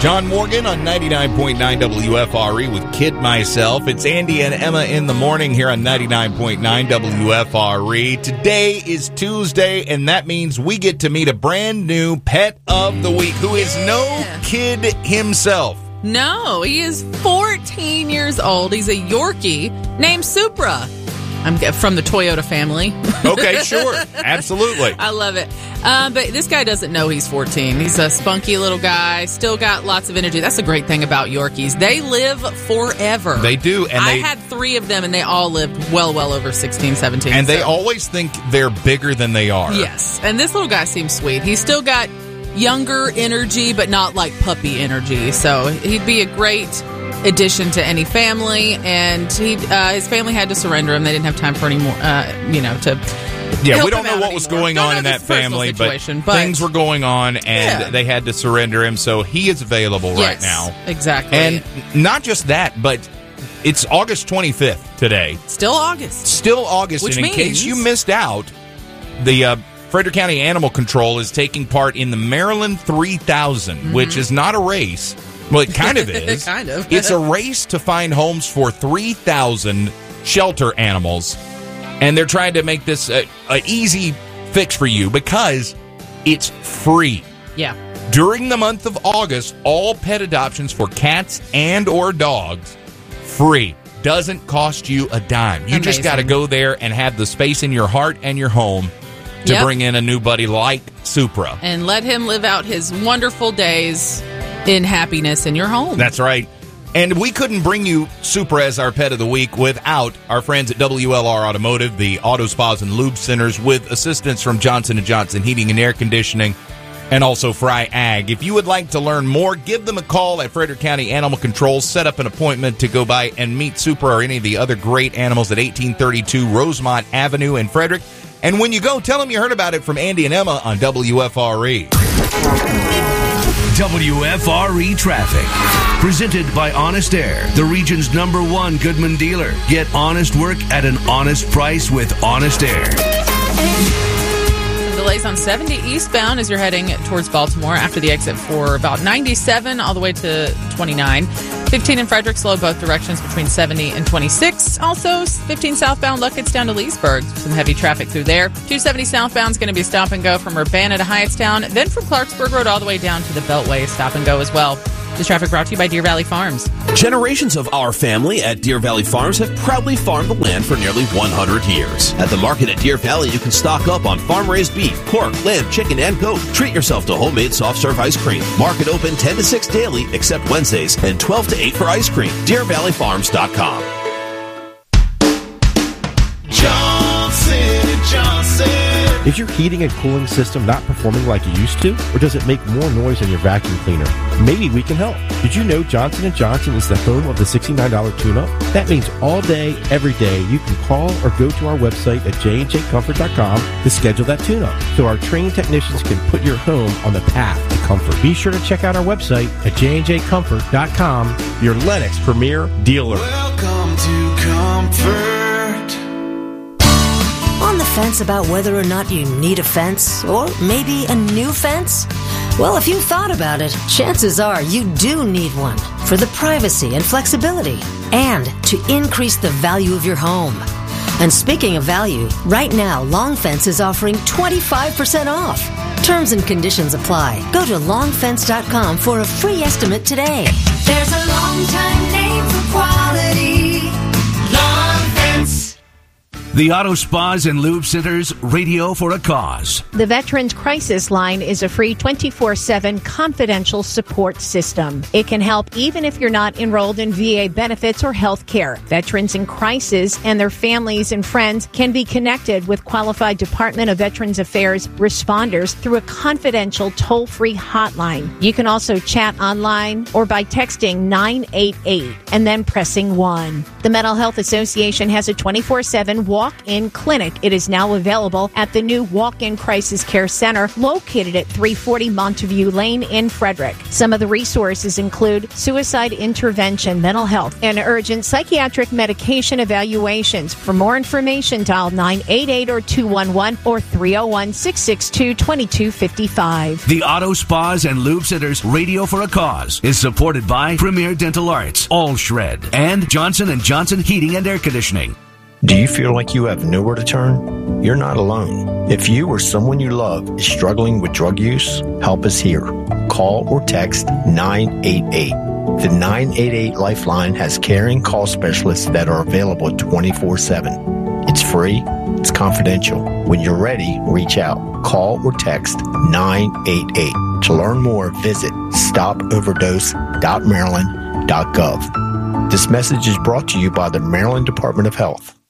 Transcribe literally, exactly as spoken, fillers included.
John Morgan on ninety-nine point nine W F R E with Kid Myself. It's Andy and Emma in the morning here on ninety-nine point nine W F R E. Today is Tuesday, and that means we get to meet a brand new pet of the week who is no kid himself. No, he is fourteen years old. He's a Yorkie named Supra. I'm from the Toyota family. Okay, sure. Absolutely. I love it. Um, but this guy doesn't know he's fourteen. He's a spunky little guy, still got lots of energy. That's the great thing about Yorkies. They live forever. They do. And I they, had three of them, and they all lived well, well over sixteen, seventeen. And so. they always think they're bigger than they are. Yes. And this little guy seems sweet. He's still got younger energy, but not like puppy energy. So he'd be a great addition to any family, and he uh, his family had to surrender him. They didn't have time for any more, uh, you know, to Yeah, help we don't him know out what was anymore. going Don't on know in this that personal family, but, situation, but things were going on, and Yeah. they had to surrender him, so he is available yes, right now. Exactly. And not just that, but it's August twenty-fifth today. Still August. Still August, Which and in means- case you missed out, the uh, Frederick County Animal Control is taking part in the Maryland three thousand, Mm-hmm. which is not a race. Well, it kind of is. Kind of. It's a race to find homes for three thousand shelter animals, and they're trying to make this an easy fix for you because it's free. Yeah. During the month of August, all pet adoptions for cats and or dogs, free. Doesn't cost you a dime. You Amazing. just got to go there and have the space in your heart and your home to Yep. bring in a new buddy like Supra. And let him live out his wonderful days in happiness in your home. That's right. And we couldn't bring you Supra as our pet of the week without our friends at W L R Automotive, the auto spas and lube centers, with assistance from Johnson and Johnson Heating and Air Conditioning, and also Fry Ag. If you would like to learn more, give them a call at Frederick County Animal Control. Set up an appointment to go by and meet Supra or any of the other great animals at eighteen thirty-two Rosemont Avenue in Frederick. And when you go, tell them you heard about it from Andy and Emma on W F R E. W F R E Traffic. Presented by Honest Air, the region's number one Goodman dealer. Get honest work at an honest price with Honest Air. Some delays on seventy eastbound as you're heading towards Baltimore after the exit for about ninety-seven all the way to twenty-nine. fifteen in Frederick, slow both directions between seventy and twenty-six. Also, fifteen southbound Luckett's down to Leesburg. Some heavy traffic through there. two seventy southbound is going to be stop and go from Urbana to Hyattstown. Then from Clarksburg Road all the way down to the Beltway, stop and go as well. This traffic brought to you by Deer Valley Farms. Generations of our family at Deer Valley Farms have proudly farmed the land for nearly one hundred years. At the market at Deer Valley, you can stock up on farm-raised beef, pork, lamb, chicken, and goat. Treat yourself to homemade soft-serve ice cream. Market open ten to six daily, except Wednesdays, and twelve to eight for ice cream. deer valley farms dot com. Johnson and Johnson. Is your heating and cooling system not performing like it used to? Or does it make more noise than your vacuum cleaner? Maybe we can help. Did you know Johnson and Johnson is the home of the sixty-nine dollars tune-up? That means all day, every day, you can call or go to our website at j and j comfort dot com to schedule that tune-up, so our trained technicians can put your home on the path to comfort. Be sure to check out our website at j and j comfort dot com, your Lennox premier dealer. Welcome to Comfort. On the fence about whether or not you need a fence, or maybe a new fence? Well, if you thought about it, chances are you do need one for the privacy and flexibility, and to increase the value of your home. And speaking of value, right now, Long Fence is offering twenty-five percent off. Terms and conditions apply. Go to long fence dot com for a free estimate today. There's a long time name for quality. Long Fence. The Auto Spas and Lube Centers, radio for a cause. The Veterans Crisis Line is a free twenty-four seven confidential support system. It can help even if you're not enrolled in V A benefits or health care. Veterans in crisis and their families and friends can be connected with qualified Department of Veterans Affairs responders through a confidential toll-free hotline. You can also chat online or by texting nine eight eight and then pressing one. The Mental Health Association has a twenty-four seven walk-in clinic. It is now available at the new Walk-In Crisis Care Center located at three forty Montague Lane in Frederick. Some of the resources include suicide intervention, mental health, and urgent psychiatric medication evaluations. For more information, dial nine eight eight or two one one or three oh one, six six two, two two five five. The Auto Spas and Lube Centers Radio for a Cause is supported by Premier Dental Arts, All Shred, and Johnson and Johnson Heating and Air Conditioning. Do you feel like you have nowhere to turn? You're not alone. If you or someone you love is struggling with drug use, help is here. Call or text nine eight eight. The nine eight eight Lifeline has caring call specialists that are available twenty-four seven. It's free. It's confidential. When you're ready, reach out. Call or text nine eight eight. To learn more, visit stop overdose dot maryland dot gov. This message is brought to you by the Maryland Department of Health.